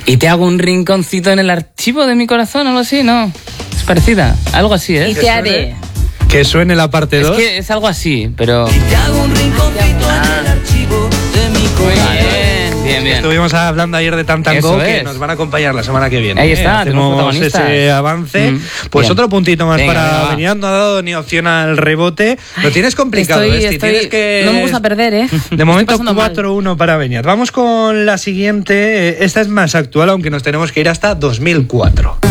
Y te hago un rinconcito en el archivo de mi corazón o algo así, ¿no? Es parecida, algo así, ¿eh? Y te haré. Que suene la parte 2. Es que es algo así, pero... Y te hago un rinconcito en el archivo de mi corazón. Bien. Estuvimos hablando ayer de Tantango, Eso que es. nos van a acompañar la semana que viene. Ahí está, tenemos hacemos protagonistas. ese avance. Pues Bien. otro puntito más. Venga, para va. venir. No ha dado ni opción al rebote. Lo tienes complicado, Esti. Tienes que... No me gusta perder, ¿eh? De momento Estoy pasando mal. 4-1 para Beñat. Vamos con la siguiente. Esta es más actual, aunque nos tenemos que ir hasta 2004.